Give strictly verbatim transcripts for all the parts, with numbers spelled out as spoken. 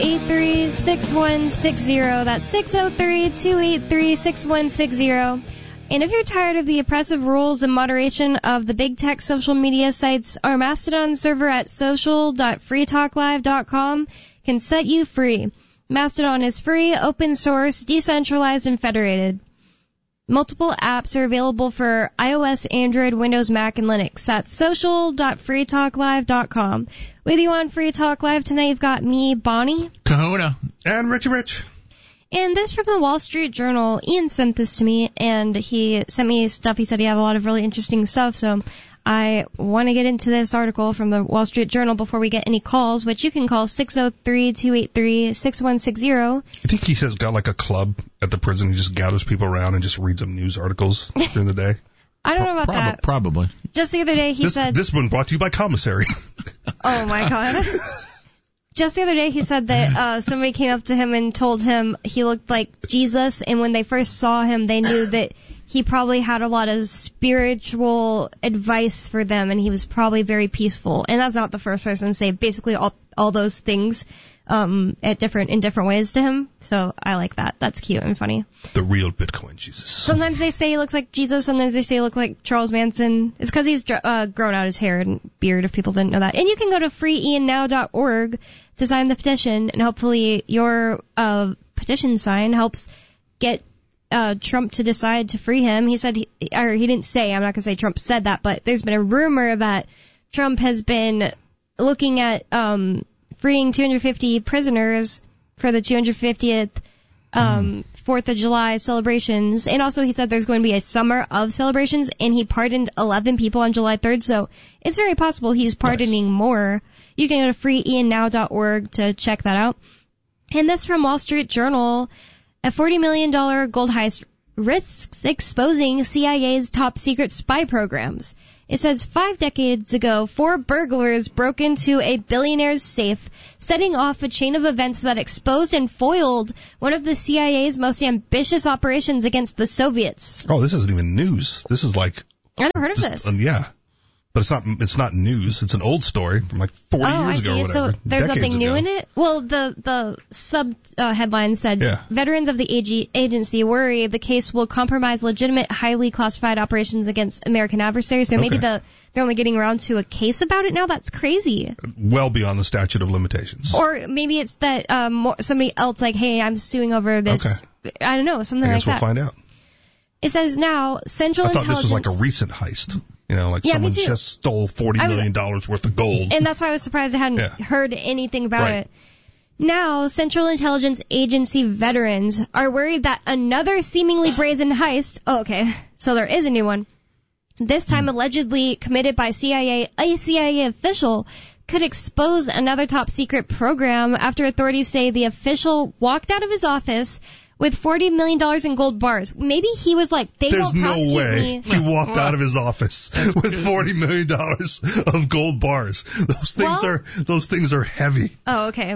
eight three, six one six zero. That's six oh three, two eight three, six one six zero. And if you're tired of the oppressive rules and moderation of the big tech social media sites, our Mastodon server at social dot free talk live dot com can set you free. Mastodon is free, open source, decentralized, and federated. Multiple apps are available for iOS, Android, Windows, Mac, and Linux. That's social dot free talk live dot com. With you on Free Talk Live tonight, you've got me, Bonnie. Kahuna. And Richie Rich. And this from the Wall Street Journal. Ian sent this to me, and he sent me stuff. He said he had a lot of really interesting stuff, so I want to get into this article from the Wall Street Journal before we get any calls, which you can call six oh three, two eight three, six one six zero. I think he has got like a club at the prison. He just gathers people around and just reads them news articles during the day. I don't know about Prob- that. Probably. Just the other day he this, said... This one brought to you by Commissary. Oh, my God. Just the other day he said that uh somebody came up to him and told him he looked like Jesus, and when they first saw him, they knew that he probably had a lot of spiritual advice for them, and he was probably very peaceful. And that's not the first person to say basically all all those things um at different in different ways to him. So I like that. That's cute and funny. The real Bitcoin Jesus. Sometimes they say he looks like Jesus, sometimes they say he looks like Charles Manson. It's because he's uh, grown out his hair and beard, if people didn't know that. And you can go to free ian now dot org to sign the petition, and hopefully your uh petition sign helps get uh Trump to decide to free him. He said, he, or he didn't say, I'm not going to say Trump said that, but there's been a rumor that Trump has been looking at um freeing two hundred fifty prisoners for the two hundred fiftieth um, fourth of July celebrations. And also he said there's going to be a summer of celebrations, and he pardoned eleven people on July third. So it's very possible he's pardoning nice. more. You can go to free ian now dot org to check that out. And this from Wall Street Journal, a forty million dollars gold heist risks exposing C I A's top secret spy programs. It says five decades ago, four burglars broke into a billionaire's safe, setting off a chain of events that exposed and foiled one of the C I A's most ambitious operations against the Soviets. Oh, this isn't even news. This is like... I never heard of just, this. Um, yeah. But it's not It's not news. It's an old story from like forty oh, years I ago or see. whatever. So there's Decades nothing new ago. in it? Well, the the sub uh, headline said, yeah. Veterans of the A G agency worry the case will compromise legitimate, highly classified operations against American adversaries. So maybe Okay. the they're only getting around to a case about it now? That's crazy. Well beyond the statute of limitations. Or maybe it's that um, more, somebody else like, hey, I'm suing over this. Okay. I don't know, something I like guess we'll that. find out. It says now, Central I thought Intelligence... this was like a recent heist. You know, like Yeah, me someone too. just stole forty million dollars worth of gold. And that's why I was surprised I hadn't Yeah. heard anything about Right. it. Now, Central Intelligence Agency veterans are worried that another seemingly brazen heist... Oh, okay, so there is a new one. This time allegedly committed by C I A, a C I A official could expose another top-secret program after authorities say the official walked out of his office with forty million dollars in gold bars. Maybe he was like, they There's won't no prosecute way me. he walked out of his office with forty million dollars of gold bars. Those things Well- are those things are heavy. Oh, okay.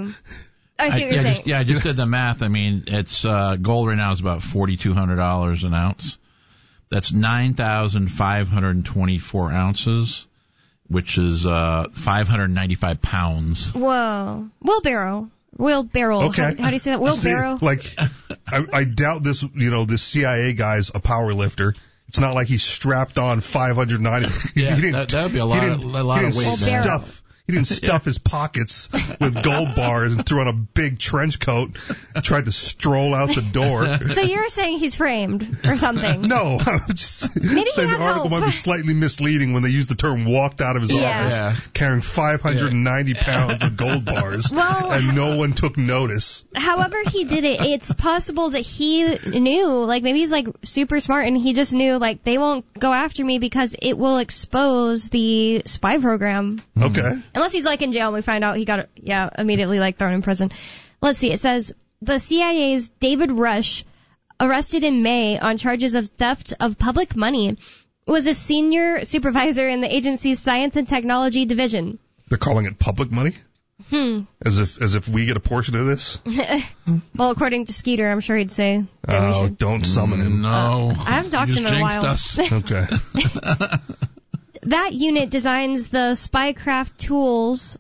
I see what I, you're yeah, saying. just, yeah, I just did the math. I mean, it's uh, gold right now is about forty-two hundred dollars an ounce. That's nine thousand five hundred twenty-four ounces, which is uh, five hundred ninety-five pounds. Whoa. Wheelbarrow. Wheelbarrow. Okay. How, how do you say that? Wheelbarrow? See, like, I, I doubt this. You know, this C I A guy's a power lifter. It's not like he strapped on five hundred ninety. Yeah, he didn't, that that would be a he lot didn't- of a lot he of didn't weight. Well, there. barrel. stuff. He didn't stuff his pockets with gold bars and threw on a big trench coat, tried to stroll out the door. So you're saying he's framed or something? No, I'm just Maybe saying he the had article help. might be slightly misleading when they use the term walked out of his Yeah. office Yeah. carrying five hundred ninety pounds of gold bars, Well- and no one took notice. However he did it, it's possible that he knew, like maybe he's like super smart and he just knew like they won't go after me because it will expose the spy program. Okay. Unless he's like in jail and we find out he got, yeah, immediately like thrown in prison. Let's see, it says the C I A's David Rush, arrested in May on charges of theft of public money, was a senior supervisor in the agency's Science and Technology Division. They're calling it public money? Hmm. As if as if we get a portion of this? Well, according to Skeeter, I'm sure he'd say that we Oh, should. don't summon him. No. I haven't talked You to him in a just while. jinxed us. Okay. That unit designs the spycraft tools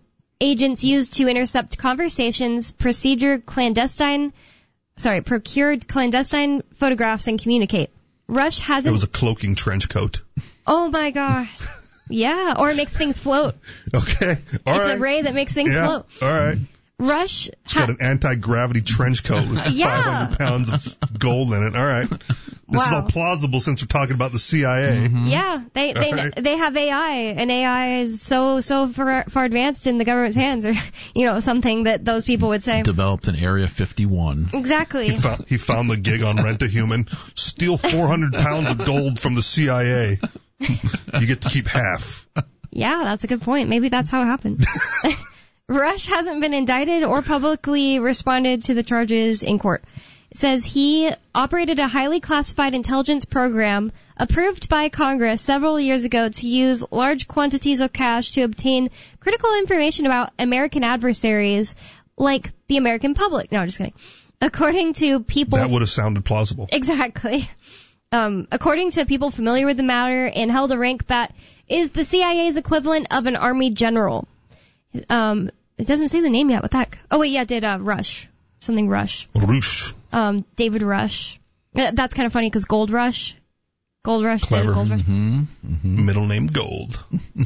agents used to intercept conversations, procedure clandestine, sorry, procured clandestine photographs, and communicate. Rush hasn't... It was a cloaking trench coat. Oh my gosh. Yeah, or it makes things float. Okay, all it's right. a ray that makes things yeah. float. All right. Rush... It's got an anti-gravity trench coat with Yeah. five hundred pounds of gold in it. All right. This Wow. is all plausible since we're talking about the C I A. Mm-hmm. Yeah, they they All right. they have A I, and A I is so so far, far advanced in the government's hands, or you know, something that those people would say. Developed in Area fifty-one. Exactly. He found, he found the gig on Rent a Human. Steal four hundred pounds of gold from the C I A. You get to keep half. Yeah, that's a good point. Maybe that's how it happened. Rush hasn't been indicted or publicly responded to the charges in court. It says he operated a highly classified intelligence program approved by Congress several years ago to use large quantities of cash to obtain critical information about American adversaries like the American public. No, I'm just kidding. According to people... That would have sounded plausible. Exactly. Um, according to people familiar with the matter, and held a rank that is the C I A's equivalent of an army general. Um, it doesn't say the name yet. What the heck? Oh, wait, yeah, it did uh, Rush. Something Rush. Rush. Um, David Rush. Uh, That's kind of funny because Gold Rush. Gold Rush. Clever. David Gold Rush. Mm-hmm. Mm-hmm. Middle name Gold.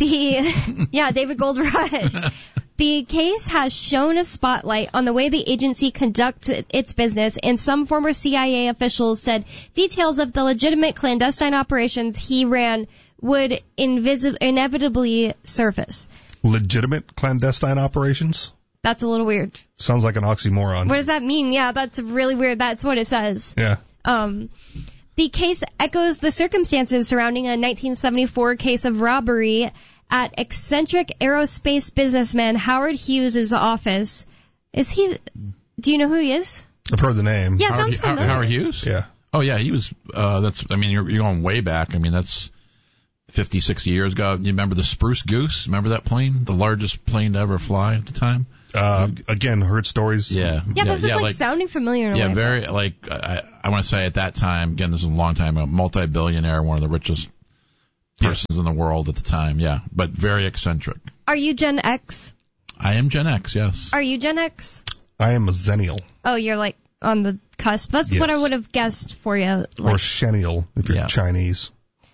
The, yeah, David Gold Rush. The case has shown a spotlight on the way the agency conducts its business, and some former C I A officials said details of the legitimate clandestine operations he ran would invis- inevitably surface. Legitimate clandestine operations? That's a little weird. Sounds like an oxymoron. What does that mean? Yeah, that's really weird. That's what it says. Yeah. Um, the case echoes the circumstances surrounding a nineteen seventy-four case of robbery at eccentric aerospace businessman Howard Hughes' office. Is he... Do you know who he is? I've heard the name. Yeah, Howard, sounds familiar. Howard Hughes? Yeah. Oh, yeah, he was, uh, that's, I mean, you're, you're going way back. I mean, that's fifty, sixty years ago. You remember the Spruce Goose? Remember that plane? The largest plane to ever fly at the time? Uh, again, heard stories. Yeah. Yeah, this is yeah, like, sounding familiar in a Yeah, way. very, like, I, I want to say at that time, again, this is a long time ago, multi-billionaire, one of the richest persons Yes. in the world at the time, yeah, but very eccentric. Are you Gen X? I am Gen X, yes. Are you Gen X? I am a Zennial. Oh, you're like on the cusp. That's Yes. what I would have guessed for you. Or Like, Shennial, if you're Yeah. Chinese.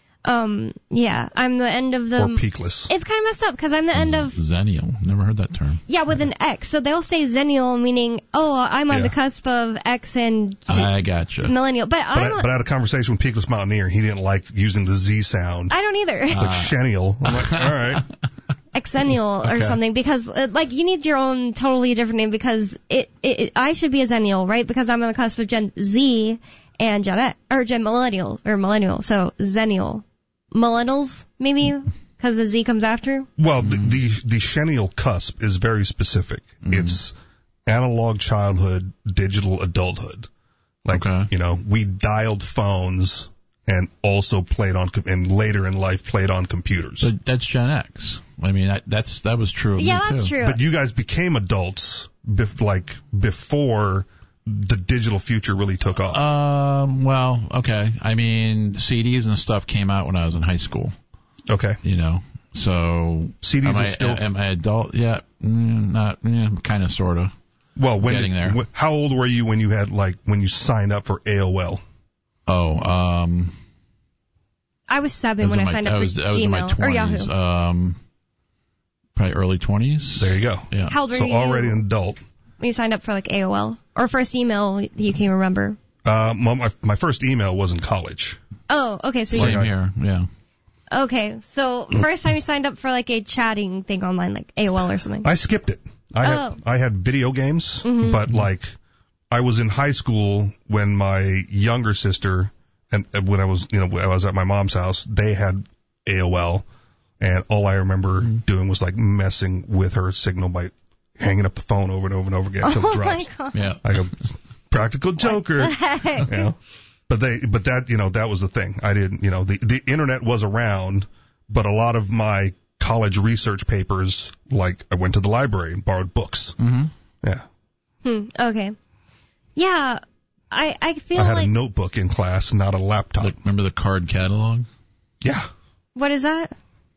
um, yeah, I'm the end of the... Or Peakless. It's kind of messed up because I'm the end of... Zennial. Never heard that term. Yeah, with an X. So they'll say Zennial, meaning, oh, I'm on Yeah. the cusp of X and G- I gotcha. millennial. But, But I'm I, not, but I had a conversation with Peakless Mountaineer. He didn't like using the Z sound. I don't either. It's like Shennial. I'm like, all right. Exennial or Okay. something because, uh, like, you need your own totally different name because it, it, it I should be a Zennial, right? Because I'm on the cusp of Gen Z and Gen X, or Gen Millennial, or Millennial. So, Zennial. Millennials, maybe? Because the Z comes after? Well, the, the the Shennial cusp is very specific. It's analog childhood, digital adulthood. Like, Okay. you know, we dialed phones and also played on, com- and later in life played on computers. So that's Gen X. I mean, that, that's that was true of Yeah, me, that's too. true. But you guys became adults, bef- like, before the digital future really took off. Um, well, okay. I mean, C Ds and stuff came out when I was in high school, Okay. you know. So, C Ds am are I, still- am I adult? Yeah, mm, not, yeah, kind of, sort of. Well, when Getting did- there. wh- how old were you when you had, like, when you signed up for A O L? Oh, um, I was I seven was when I in my, signed up I for was, I was in my Gmail or twenties. Yahoo. Um, probably early twenties. There you go. Yeah. How old were So you already an adult. when you signed up for, like, A O L? Or first email that you can remember? Uh, my, my my first email was in college. Oh, okay, so Same you... Like I- here, yeah. Okay, so first time you signed up for, like, a chatting thing online, like A O L or something. I skipped it. I had Oh. I had video games, Mhm. but like I was in high school when my younger sister and and when I was you know when I was at my mom's house, they had A O L, and all I remember doing was like messing with her signal by hanging up the phone over and over and over again until Oh it my drops. god. Yeah. Like a practical joker. You know? But they, but that, you know, that was the thing. I didn't, you know, the, the internet was around, but a lot of my college research papers, like I went to the library and borrowed books. Mm-hmm. Yeah. Hmm, okay. Yeah, I I feel I had like... a notebook in class, not a laptop. Like, remember the card catalog? Yeah. What is that?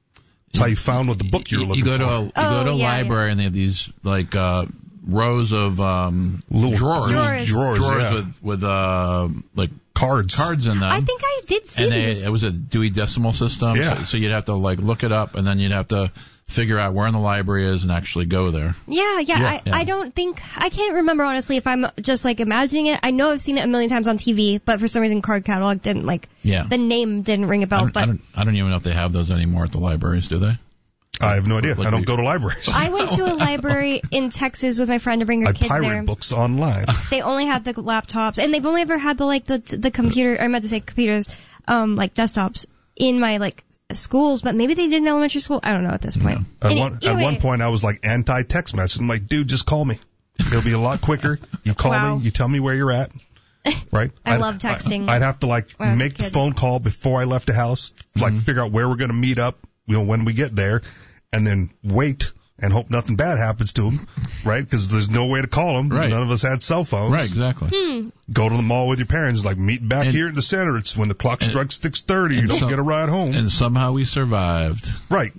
That's how you found what the book you were looking you go for. to a, you Oh, go to a yeah, library yeah. and they have these like uh, rows of um, Little drawers, Drawers. drawers, drawers yeah. with with uh, like cards. cards in them. I think I did see and they, these. it was a Dewey Decimal System. Yeah. So, so you'd have to like look it up, and then you'd have to figure out where in the library is and actually go there. Yeah, yeah. Yeah. I, Yeah. I don't think I can't remember honestly if I'm just like imagining it. I know I've seen it a million times on T V, but for some reason card catalog didn't like Yeah. the name didn't ring a I bell. don't, But I don't. I don't even know if they have those anymore at the libraries. Do they? I have no idea. Like I don't we- go to libraries. I went to a library in Texas with my friend to bring her I kids pirate there. books online. They only had the laptops, and they've only ever had the like the the computer. I meant to say computers, um, like desktops in my like schools, but maybe they did in elementary school. I don't know at this point. At Any- one, at anyway, one point, I was like anti-text message. I'm like, dude, just call me. It'll be a lot quicker. You call Wow. me. You tell me where you're at. Right? I I'd- love texting I, I'd have to like when I was a make the kid. phone call before I left the house, like figure out where we're going to meet up, you know, when we get there, and then wait and hope nothing bad happens to them, right? Because there's no way to call them. Right. None of us had cell phones. Right. Exactly. Hmm. Go to the mall with your parents, like meet back And- here in the center. It's when the clock strikes six thirty. You and don't so- get a ride home. And somehow we survived. Right.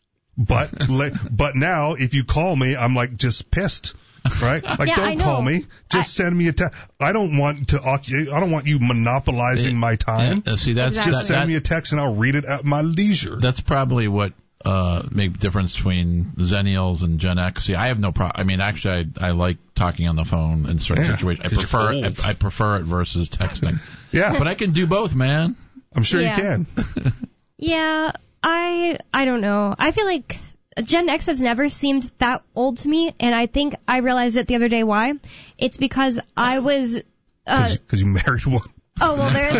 But le- but now if you call me, I'm like just pissed. Right? Like Yeah, don't I know. call me. Just send me a text. I don't want to occu- I don't want you monopolizing my time. Yeah, see, that's Exactly. Just that, send that- me a text and I'll read it at my leisure. that's probably what uh make the difference between Zennials and Gen X. See, I have no problem. I mean, actually, I, I like talking on the phone in certain Yeah, situations. I 'cause you're prefer old. it, I, I prefer it versus texting. Yeah, But I can do both, man. I'm sure Yeah. you can. Yeah, I I don't know. I feel like Gen X has never seemed that old to me, and I think I realized it the other day why. It's because I was. Uh, Because you married one. oh well, there's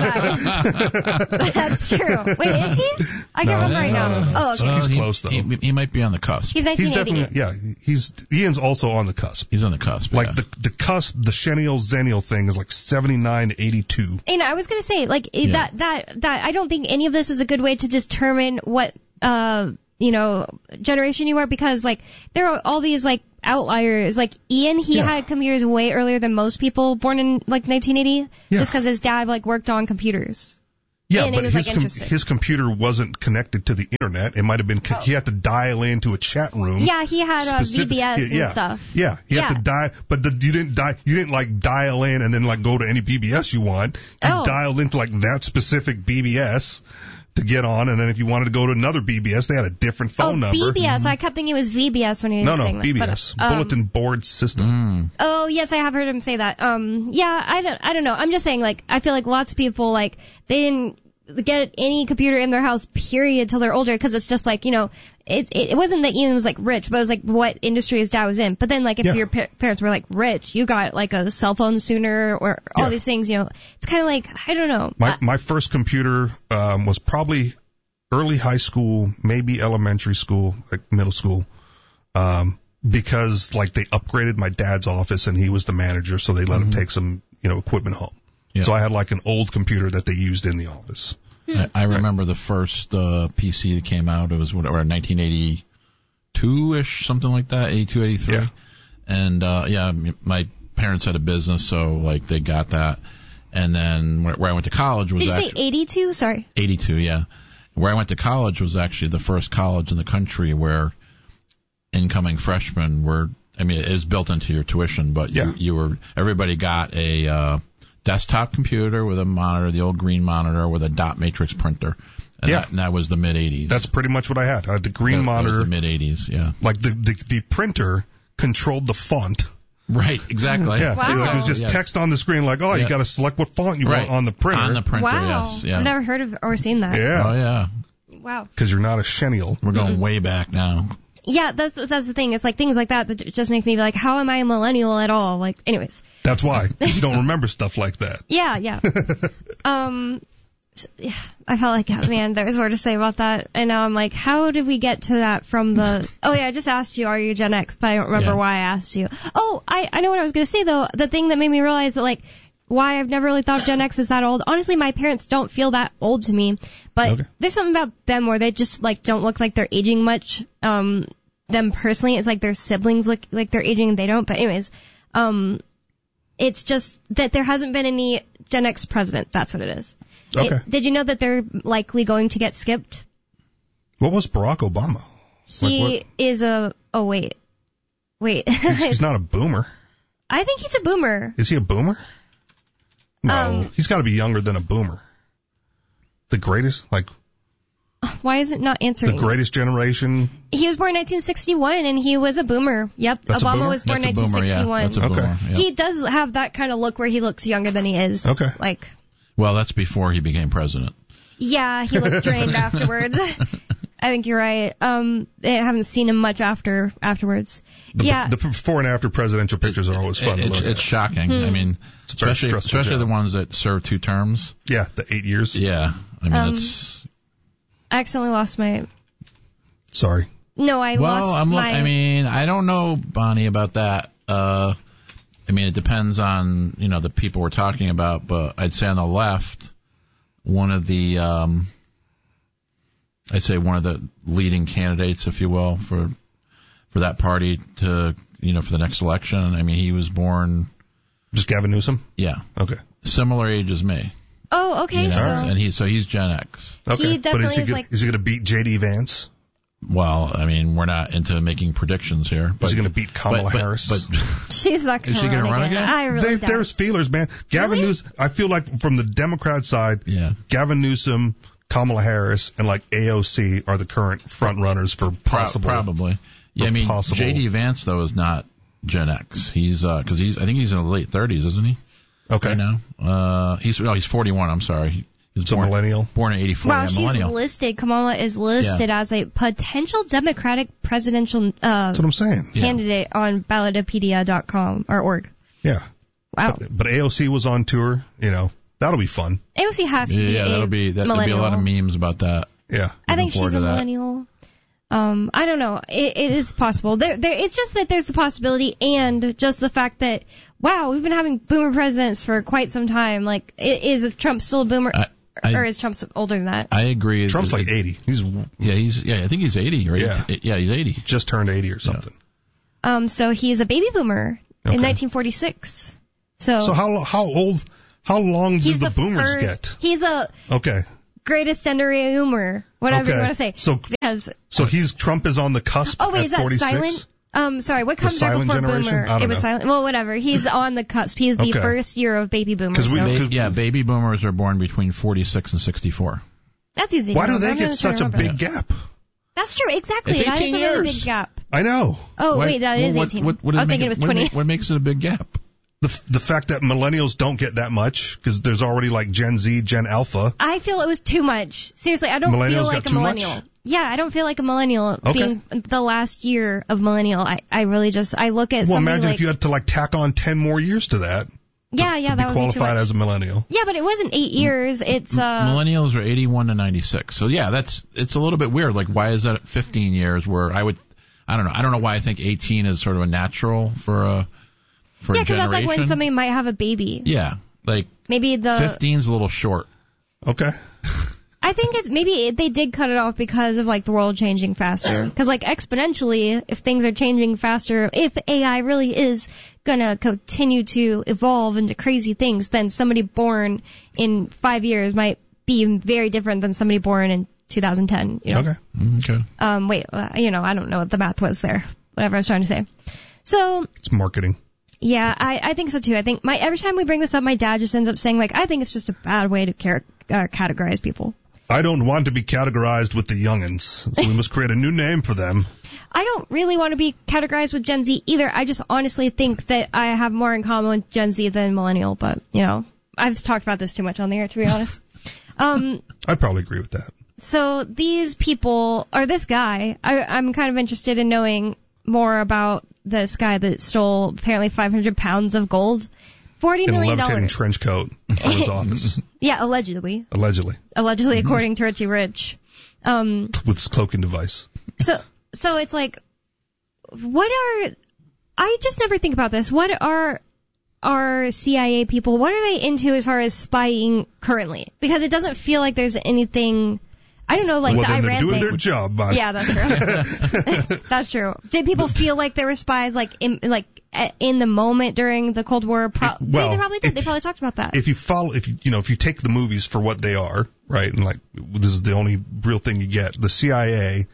that. That's true. Wait, is he? I can't No. remember right now. Oh, okay. He's he, close, though. He, he might be on the cusp. He's He's nineteen eighty. definitely yeah. He's Ian's also on the cusp. He's on the cusp. Like yeah. the the cusp, the Xennial Zennial thing is like seventy-nine to eighty-two. And I was gonna say, like Yeah. that that that I don't think any of this is a good way to determine what uh you know generation you are, because like there are all these like outliers. Like Ian, he Yeah. had computers way earlier than most people born in like nineteen eighty, Yeah. just because his dad like worked on computers. Yeah, And it but was, his like, com- interesting. his computer wasn't connected to the internet. It might have been co- he had to dial into a chat room. Yeah, he had uh, V specific- B S yeah, and stuff. Yeah, you Yeah. have to dial, but the, you didn't die. You didn't like dial in and then like go to any B B S you want. You Oh. dialed into like that specific B B S to get on, and then if you wanted to go to another B B S, they had a different phone oh, number. B B S. I kept thinking it was V B S when he was No, saying no, that. B B but, S, um, Bulletin Board System. Mm. Oh yes, I have heard him say that. Um, yeah, I don't, I don't know. I'm just saying, like, I feel like lots of people, like, they didn't get any computer in their house, period, till they're older, because it's just like, you know, it, it it wasn't that Ian was like rich, but it was like what industry his dad was in. But then, like, if Yeah. your pa- parents were like rich, you got like a cell phone sooner, or all Yeah. these things. You know, it's kind of like I don't know. My Uh, my first computer um, was probably early high school, maybe elementary school, like middle school, um, because like they upgraded my dad's office and he was the manager, so they let him take some you know equipment home. Yeah. So I had like an old computer that they used in the office. I, I remember the first uh, P C that came out. It was whatever, nineteen eighty-two-ish, something like that, eighty-two, eighty-three. Yeah. And uh, yeah, m- my parents had a business, so like they got that. And then where, where I went to college was did you say actually eighty-two? Sorry. eighty-two, yeah. Where I went to college was actually the first college in the country where incoming freshmen were. I mean, it was built into your tuition, but Yeah. you, you were everybody got a uh, desktop computer with a monitor, the old green monitor with a dot matrix printer. And Yeah. that, and that was the mid eighties. That's pretty much what I had. I had the green that, monitor, That was the mid eighties, yeah. like the, the the printer controlled the font. Right, exactly. Yeah, Wow. it was just Yeah. text on the screen, like, oh, Yeah. you got to select what font you Right. want on the printer. On the printer, Wow. yes. Yeah. I've never heard of or seen that. yeah, Oh, yeah. Wow. because you're not a Xennial. We're going way back now. Yeah, that's that's the thing. It's like things like that that just make me be like, how am I a millennial at all? Like, anyways. That's why you don't remember stuff like that. Yeah, yeah. um, s- yeah, I felt like, oh, man, there was more to say about that. And now I'm like, how did we get to that from the, oh yeah, I just asked you, are you Gen X? But I don't remember Yeah. why I asked you. Oh, I, I know what I was going to say though. The thing that made me realize that like, why I've never really thought Gen X is that old. Honestly, my parents don't feel that old to me, but Okay. there's something about them where they just like don't look like they're aging much. Um, them personally, it's like their siblings look like they're aging and they don't. But anyways, um, it's just that there hasn't been any Gen X president. That's what it is. Okay. It- did you know that they're likely going to get skipped? What was Barack Obama? He Like is a. Oh wait, wait. He's, he's not a boomer. I think he's a boomer. Is he a boomer? No, Um, he's got to be younger than a boomer. The greatest, like Why is it not the answering? greatest generation. He was born in nineteen sixty-one, and he was a boomer. Yep, That's a Obama boomer? was born in That's a boomer, yeah. nineteen sixty-one. That's a Okay. boomer. Yeah. He does have that kind of look where he looks younger than he is. Okay. Like, Well, that's before he became president. yeah, he looked drained afterwards. I think you're right. Um, I haven't seen him much after afterwards. The, yeah. the before and after presidential pictures are always fun It- to it's, look it's at. shocking. Hmm. I mean, It's a very especially stressful especially job. the ones that serve two terms. Yeah, the eight years. Yeah, I mean, Um, it's I accidentally lost my. Sorry. No, I well. lost I'm. Look, my. I mean, I don't know, Bonnie, about that. Uh, I mean, it depends on you know the people we're talking about, but I'd say on the left, one of the, um, I'd say one of the leading candidates, if you will, for for that party to you know for the next election. I mean, he was born, Just Gavin Newsom? yeah, Okay. similar age as me. oh, okay. You know, So and he so he's Gen X. Okay. He but is definitely he, is go- like- is he going to beat J D Vance? Well, I mean, we're not into making predictions here. But, Is he going to beat Kamala but, but, Harris? But she's not going Is she to gonna run run again. again? I really They, doubt. there's feelers, man. Gavin Really? Newsom, I feel like from the Democrat side, yeah, Gavin Newsom, Kamala Harris, and like A O C are the current front runners for Pro- possible. probably. Yeah, I mean, possible- J D Vance though is not Gen X. He's uh 'cause he's I think he's in the late thirties, isn't he? Okay. Right now, uh, he's oh he's forty-one. I'm sorry. He- He's So born, millennial. born in eighty-four. Wow, yeah, she's millennial. listed. Kamala is listed as a potential Democratic presidential uh, That's what I'm saying. Yeah. candidate on ballotopedia dot com or org. Yeah. Wow. But, but A O C was on tour. You know, that'll be fun. A O C has to Yeah, be yeah, a that'll be that, there'll be a millennial. lot of memes about that. Yeah. I Looking think forward she's a to that. millennial. Um, I don't know. It, it is possible. There, there. It's just that there's the possibility, and just the fact that wow, we've been having boomer presidents for quite some time. Like, i- is Trump still a boomer, I- I- or is Trump older than that? I agree. Trump's It- like it- eighty. He's Yeah, he's yeah. I think he's eighty, right? Yeah. yeah, he's eighty. just turned eighty or something. Um, so he's a baby boomer Okay. in nineteen forty-six. So, So how how old how long he's do the, the boomers first, He's a get? Okay. greatest boomer, whatever Okay. you want to say. So Because so he's Trump is on the cusp oh wait, at is that forty-six? silent? Um, sorry, what comes right silent before generation? boomer? I don't It was know. silent. Well, whatever. He's on the cusp. He's the Okay. first year of baby boomers. 'Cause we- so. Ba- Ba- yeah, baby boomers are born between forty-six and sixty-four. That's easy. Why to do they remember. I'm get gonna such a try to remember big that. gap? That's true. Exactly. It's That is eighteen a really years. big gap. I know. Oh Why- wait, that well, is what- eighteen. What, what I does was make thinking it was what twenty. make- What makes it a big gap? The f- the fact that millennials don't get that much because there's already like Gen Z, Gen Alpha. I feel it was too much. Seriously, I don't Millennials feel got like a too much? millennial. Yeah, I don't feel like a millennial Okay. being the last year of millennial. I, I really just I look at Well, somebody imagine like if you had to like tack on ten more years to that yeah, yeah, to that be would be too qualified much. as a millennial. Yeah, but it wasn't eight years. It's uh Millennials are eighty-one to ninety-six. So yeah, that's it's a little bit weird. Like, why is that at fifteen years? Where I would, I don't know. I don't know why I think eighteen is sort of a natural for a for yeah, a because generation. that's like when somebody might have a baby. Yeah, like Maybe the fifteen's a little short. Okay. I think it's maybe they did cut it off because of like the world changing faster. Because like exponentially, if things are changing faster, if A I really is gonna continue to evolve into crazy things, then somebody born in five years might be very different than somebody born in two thousand ten. You know? Okay. Okay. Um, wait, uh, you know, I don't know what the math was there. Whatever I was trying to say. So It's marketing. yeah, I, I think so too. I think my every time we bring this up, my dad just ends up saying like, I think it's just a bad way to char- uh, categorize people. I don't want to be categorized with the youngins, so we must create a new name for them. I don't really want to be categorized with Gen Z either. I just honestly think that I have more in common with Gen Z than millennial, but, you know, I've talked about this too much on the air, to be honest. Um, I'd probably agree with that. so these people, or this guy, I, I'm kind of interested in knowing more about this guy that stole apparently five hundred pounds of gold. forty In a million levitating dollars. trench coat from his office, Yeah, allegedly. allegedly, Allegedly, Mm-hmm. according to Richie Rich. Um, with his cloaking device. So, so it's like, what are, I just never think about this. What are our C I A people, what are they into as far as spying currently? Because it doesn't feel like there's anything I don't know, like well, the then Iran they're doing thing. their job, bud. Yeah, that's true. That's true. Did people feel like they were spies, like in like in the moment during the Cold War? Pro- well, they, they probably did. if, they probably talked about that. If you follow, if you you know, if you take the movies for what they are, right, and like this is the only real thing you get. The C I A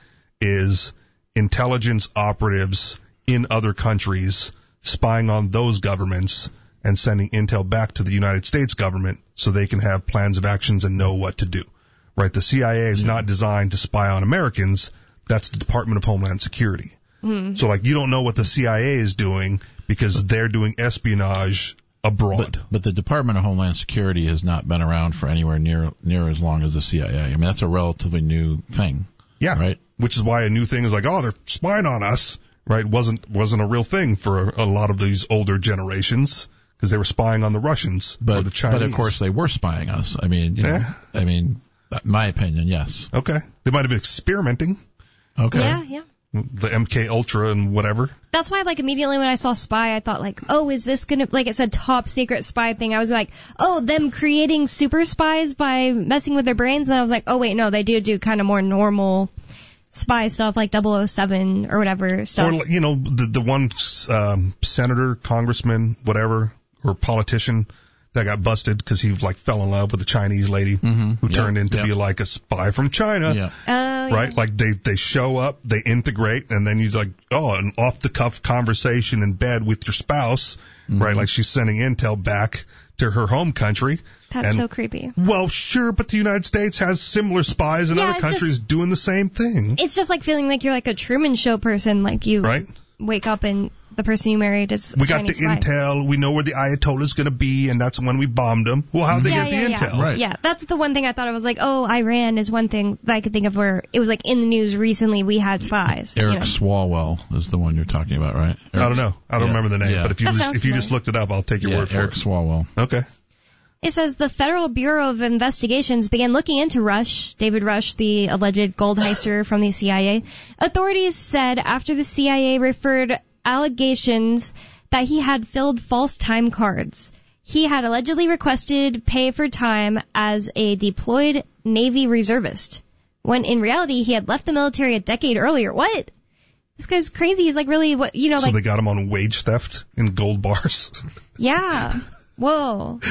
is intelligence operatives in other countries spying on those governments and sending intel back to the United States government so they can have plans of actions and know what to do. Right? The C I A is yeah. not designed to spy on Americans. That's the Department of Homeland Security. Mm-hmm. So like you don't know what the C I A is doing because they're doing espionage abroad. But, but the Department of Homeland Security has not been around for anywhere near near as long as the C I A. I mean, that's a relatively new thing. Yeah. Right? Which is why a new thing is like, oh, they're spying on us. Right? Wasn't wasn't a real thing for a, a lot of these older generations. Because they were spying on the Russians but, or the Chinese. But of course they were spying us. I mean, you know, yeah. I mean, my opinion, yes. Okay. They might have been experimenting. Okay. Yeah, yeah. The M K Ultra and whatever. That's why, like, immediately when I saw spy, I thought, like, oh, is this gonna, like it said top secret spy thing. I was like, oh, them creating super spies by messing with their brains. And I was like, oh, wait, no, they do do kind of more normal spy stuff like double oh seven or whatever stuff. Or, you know, the, the one um, senator, congressman, whatever, or politician that got busted because he like fell in love with a Chinese lady mm-hmm. who yep. turned into yep. be like a spy from China. Yeah. Oh, right? Yeah. Like they, they show up, they integrate, and then you like, oh, an off the cuff conversation in bed with your spouse, mm-hmm. right? Like she's sending intel back to her home country. That's and, so creepy. Well, sure, but the United States has similar spies in yeah, other countries just, doing the same thing. It's just like feeling like you're like a Truman Show person, like you right? wake up and the person you married is we got the spy. intel. We know where the Ayatollah's going to be, and that's when we bombed them. Well, how'd they yeah, get yeah, the yeah. intel? Right. Yeah, that's the one thing I thought I was like, oh, Iran is one thing that I could think of where it was like in the news recently we had spies. Eric you know? Swalwell is the one you're talking about, right? Eric, I don't know. I don't yeah. remember the name, yeah. but if you That just, sounds if you familiar. just looked it up, I'll take your yeah, word for Eric it. Swalwell. Okay. It says the Federal Bureau of Investigations began looking into Rush, David Rush, the alleged gold heister from the C I A. Authorities said after the C I A referred allegations that he had filled false time cards. He had allegedly requested pay for time as a deployed Navy reservist, when in reality he had left the military a decade earlier. What? This guy's crazy. He's like really, what you know, so like. So they got him on wage theft in gold bars. Yeah. Whoa.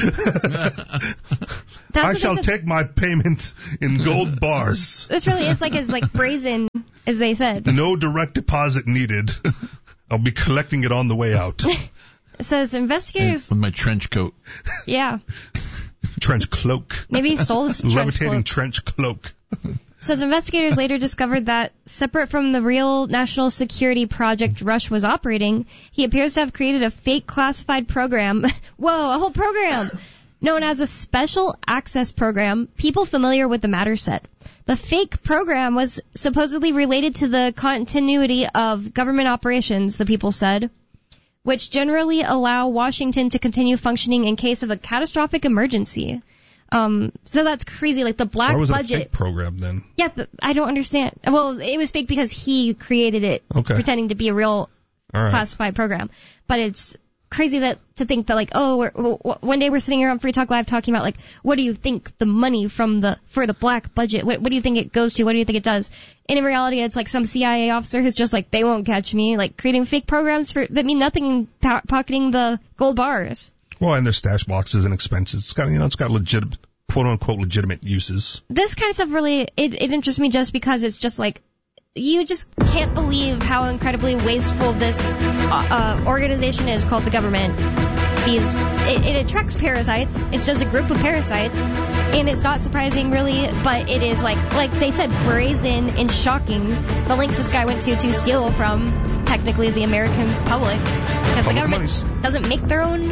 I shall take my payment in gold bars. This really is like as like brazen as they said. No direct deposit needed. I'll be collecting it on the way out. It says investigators. With my trench coat. Yeah. Trench cloak. Maybe he stole this trench Levitating cloak. trench cloak. Says investigators later discovered that, separate from the real national security project Rush was operating, he appears to have created a fake classified program. Whoa, a whole program! Known as a Special Access Program, people familiar with the matter said. The fake program was supposedly related to the continuity of government operations, the people said, which generally allow Washington to continue functioning in case of a catastrophic emergency. Um, so that's crazy. Like the black Why was budget. it a fake program then? Yeah, but I don't understand. Well, it was fake because he created it, okay. pretending to be a real All right. classified program. But it's crazy that to think that like, oh, we're, w- one day we're sitting here on Free Talk Live talking about like, what do you think the money from the for the black budget? What, what do you think it goes to? What do you think it does? And in reality, it's like some C I A officer who's just like, they won't catch me, like creating fake programs for that mean nothing, po- pocketing the gold bars. Well, and their stash boxes and expenses. It's got, you know, it's got legitimate, quote unquote, legitimate uses. This kind of stuff really, it, it interests me just because it's just like, you just can't believe how incredibly wasteful this uh, uh, organization is called the government. These, it, it attracts parasites. It's just a group of parasites, and it's not surprising really, but it is like, like they said, brazen and shocking. The lengths this guy went to to steal from technically the American public, because the government monies. doesn't make their own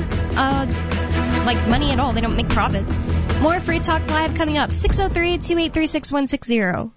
uh, like money at all. They don't make profits. More Free Talk Live coming up. six oh three, two eight three, six one six zero.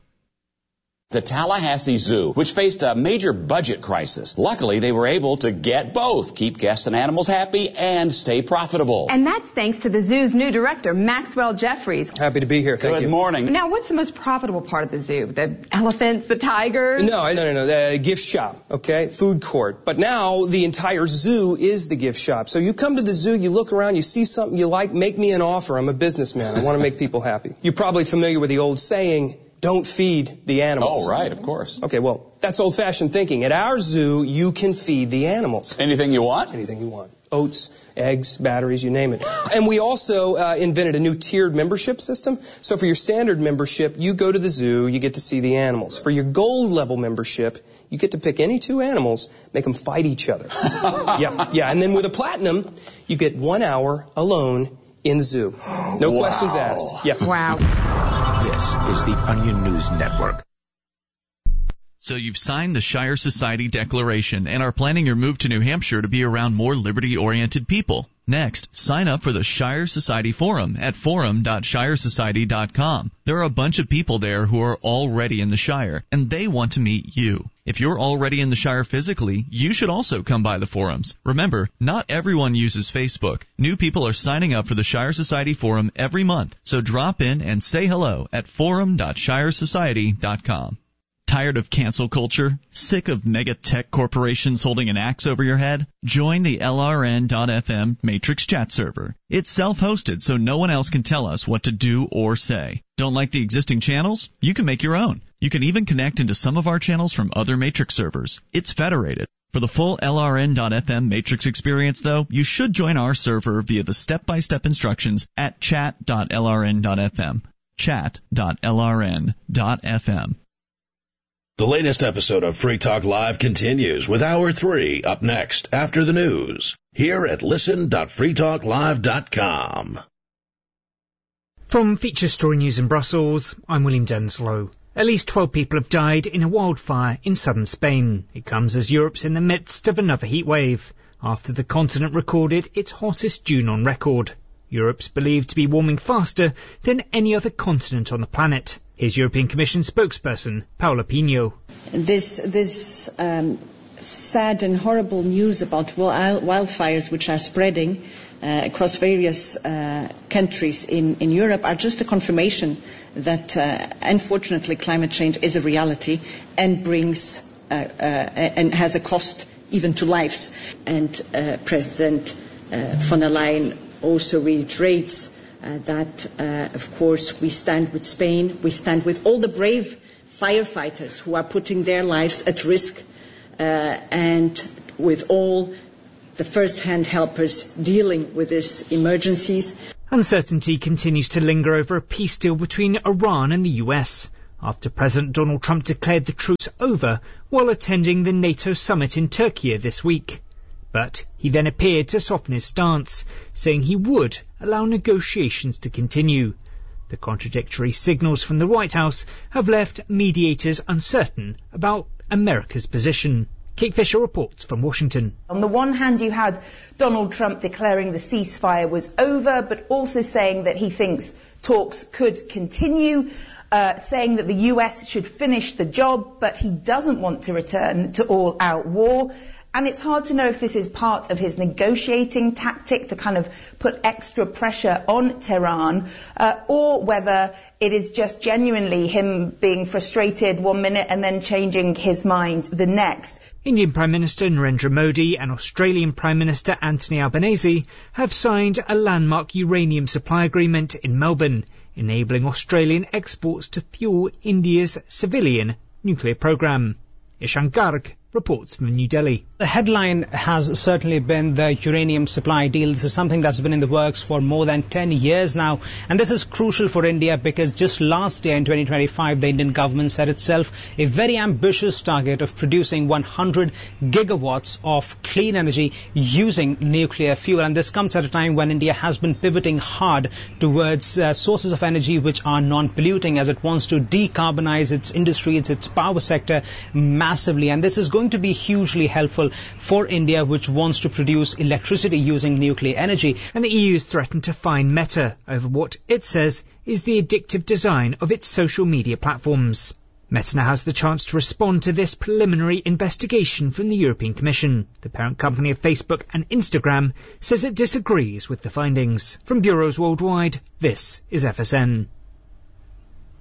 The Tallahassee Zoo, which faced a major budget crisis. Luckily, they were able to get both, keep guests and animals happy, and stay profitable. And that's thanks to the zoo's new director, Maxwell Jeffries. Happy to be here. Thank Good you. Good morning. Now, what's the most profitable part of the zoo? The elephants, the tigers? No, no, no, no. The gift shop, okay? Food court. But now the entire zoo is the gift shop. So you come to the zoo, you look around, you see something you like, make me an offer. I'm a businessman. I want to make people happy. You're probably familiar with the old saying, don't feed the animals. Oh, right, of course. Okay, well, that's old-fashioned thinking. At our zoo, you can feed the animals. Anything you want? Anything you want. Oats, eggs, batteries, you name it. And we also uh, invented a new tiered membership system. So for your standard membership, you go to the zoo, you get to see the animals. For your gold level membership, you get to pick any two animals, make them fight each other. yeah, yeah. And then with a platinum, you get one hour alone in the zoo. No Wow. questions asked. Yeah. Wow. This is the Onion News Network. So you've signed the Shire Society Declaration and are planning your move to New Hampshire to be around more liberty-oriented people. Next, sign up for the Shire Society Forum at forum dot shire society dot com. There are a bunch of people there who are already in the Shire, and they want to meet you. If you're already in the Shire physically, you should also come by the forums. Remember, not everyone uses Facebook. New people are signing up for the Shire Society Forum every month, so drop in and say hello at forum dot shire society dot com. Tired of cancel culture? Sick of mega tech corporations holding an axe over your head? Join the L R N dot F M Matrix chat server. It's self-hosted, so no one else can tell us what to do or say. Don't like the existing channels? You can make your own. You can even connect into some of our channels from other Matrix servers. It's federated. For the full L R N dot F M Matrix experience, though, you should join our server via the step-by-step instructions at chat dot L R N dot F M. chat dot L R N dot F M. The latest episode of Free Talk Live continues with Hour three up next after the news here at listen dot free talk live dot com. From Feature Story News in Brussels, I'm William Denslow. At least twelve people have died in a wildfire in southern Spain. It comes as Europe's in the midst of another heat wave, after the continent recorded its hottest June on record. Europe's believed to be warming faster than any other continent on the planet. Here's European Commission spokesperson Paula Pinho. This, this um, sad and horrible news about wildfires which are spreading uh, across various uh, countries in, in Europe are just a confirmation that, uh, unfortunately, climate change is a reality and brings uh, uh, and has a cost even to lives. And uh, President uh, von der Leyen also reiterates Uh, that, uh, of course, we stand with Spain, we stand with all the brave firefighters who are putting their lives at risk, uh, and with all the first-hand helpers dealing with these emergencies. Uncertainty continues to linger over a peace deal between Iran and the U S after President Donald Trump declared the truce over while attending the NATO summit in Turkey this week. But he then appeared to soften his stance, saying he would allow negotiations to continue. The contradictory signals from the White House have left mediators uncertain about America's position. Kate Fisher reports from Washington. On the one hand, you had Donald Trump declaring the ceasefire was over, but also saying that he thinks talks could continue, uh, saying that the U S should finish the job, but he doesn't want to return to all-out war. And it's hard to know if this is part of his negotiating tactic to kind of put extra pressure on Tehran, uh, or whether it is just genuinely him being frustrated one minute and then changing his mind the next. Indian Prime Minister Narendra Modi and Australian Prime Minister Anthony Albanese have signed a landmark uranium supply agreement in Melbourne, enabling Australian exports to fuel India's civilian nuclear program. Ishan Garg reports from New Delhi. The headline has certainly been the uranium supply deal. This is something that's been in the works for more than ten years now. And this is crucial for India because just last year in twenty twenty-five, the Indian government set itself a very ambitious target of producing one hundred gigawatts of clean energy using nuclear fuel. And this comes at a time when India has been pivoting hard towards uh, sources of energy which are non-polluting as it wants to decarbonize its industries, its power sector massively. And this is going to be hugely helpful for India, which wants to produce electricity using nuclear energy. And the E U has threatened to fine Meta over what it says is the addictive design of its social media platforms. Meta now has the chance to respond to this preliminary investigation from the European Commission. The parent company of Facebook and Instagram says it disagrees with the findings. From bureaus worldwide, this is F S N.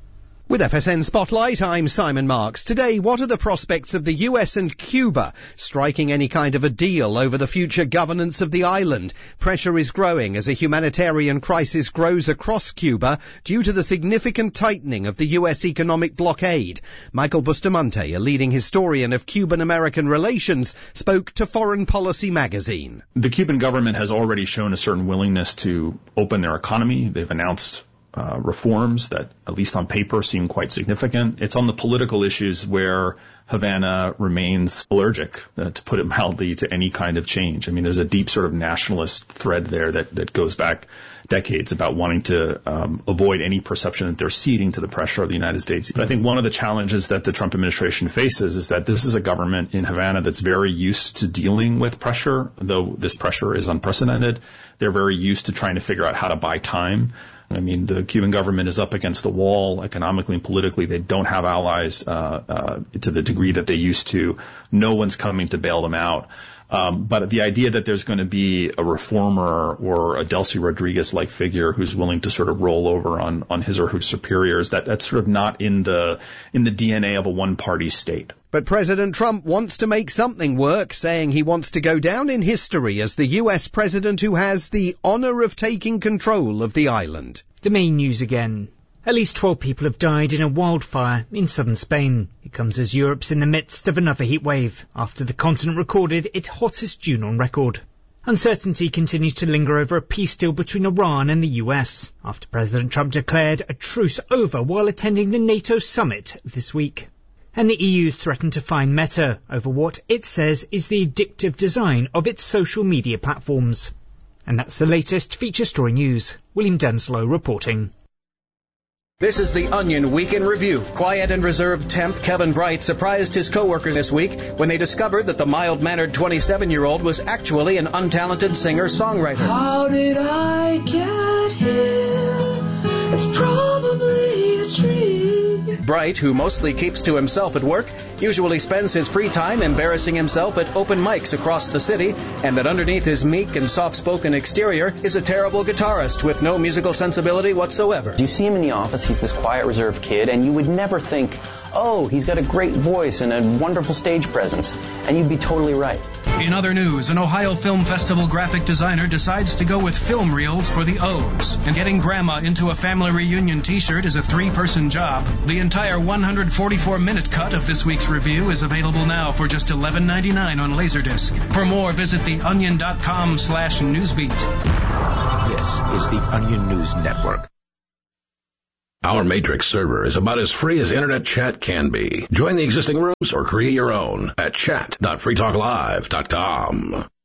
With F S N Spotlight, I'm Simon Marks. Today, what are the prospects of the U S and Cuba striking any kind of a deal over the future governance of the island? Pressure is growing as a humanitarian crisis grows across Cuba due to the significant tightening of the U S economic blockade. Michael Bustamante, a leading historian of Cuban-American relations, spoke to Foreign Policy magazine. The Cuban government has already shown a certain willingness to open their economy. They've announced Uh, reforms that, at least on paper, seem quite significant. It's on the political issues where Havana remains allergic, uh, to put it mildly, to any kind of change. I mean, there's a deep sort of nationalist thread there that, that goes back decades about wanting to um, avoid any perception that they're ceding to the pressure of the United States. But I think one of the challenges that the Trump administration faces is that this is a government in Havana that's very used to dealing with pressure, though this pressure is unprecedented. They're very used to trying to figure out how to buy time. I mean, the Cuban government is up against the wall economically and politically. They don't have allies uh, uh, to the degree that they used to. No one's coming to bail them out. Um, but the idea that there's going to be a reformer or a Delcy Rodriguez-like figure who's willing to sort of roll over on, on his or her superiors, that, that's sort of not in the in the D N A of a one-party state. But President Trump wants to make something work, saying he wants to go down in history as the U S president who has the honor of taking control of the island. The main news again. At least twelve people have died in a wildfire in southern Spain. It comes as Europe's in the midst of another heat wave, after the continent recorded its hottest June on record. Uncertainty continues to linger over a peace deal between Iran and the U S, after President Trump declared a truce over while attending the NATO summit this week. And the E U's threatened to fine Meta over what it says is the addictive design of its social media platforms. And that's the latest feature story news. William Denslow reporting. This is the Onion Week in Review. Quiet and reserved temp Kevin Bright surprised his coworkers this week when they discovered that the mild-mannered twenty-seven-year-old was actually an untalented singer-songwriter. How did I get here? It's probably a dream. Bright, who mostly keeps to himself at work, usually spends his free time embarrassing himself at open mics across the city, and that underneath his meek and soft-spoken exterior is a terrible guitarist with no musical sensibility whatsoever. You see him in the office, he's this quiet, reserved kid, and you would never think, oh, he's got a great voice and a wonderful stage presence, and you'd be totally right. In other news, an Ohio Film Festival graphic designer decides to go with film reels for the O's. And getting Grandma into a family reunion t-shirt is a three-person job. The entire one hundred forty-four minute cut of this week's review is available now for just eleven ninety-nine on Laserdisc. For more, visit theonion.com slash newsbeat. This is the Onion News Network. Our Matrix server is about as free as internet chat can be. Join the existing rooms or create your own at chat dot free talk live dot com.